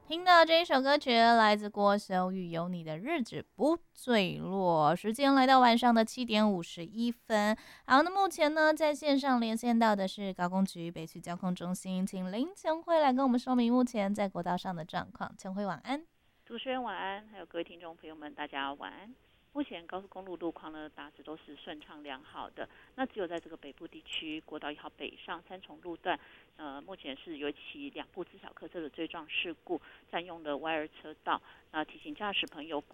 听到这一首歌曲来自郭秀玉，有你的日子不坠落。时间来到晚上的7:51。好，那目前呢，在线上连线到的是高工局北区交通中心，请林晨辉来跟我们说明目前在国道上的状况。晨辉晚安。 主持人晚安，还有各位听众朋友们，大家晚安。目前高速公路路况呢，大致都是顺畅良好的。那只有在这个北部地区，国道1号北上三重路段，目前是有一起2部自小客车的追撞事故，占用了歪二车道。那提醒驾驶朋友